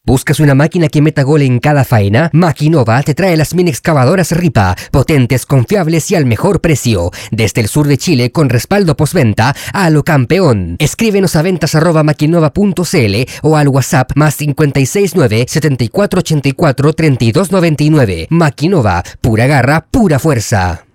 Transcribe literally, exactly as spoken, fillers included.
¿Buscas una máquina que meta gol en cada faena? Maquinova te trae las mini excavadoras Ripa, potentes, confiables y al mejor precio. Desde el sur de Chile con respaldo postventa a lo campeón. Escríbenos a ventas arroba maquinova punto cl o al WhatsApp más cinco seis nueve, siete cuatro ocho cuatro, tres dos nueve nueve. Maquinova, pura garra, pura fuerza.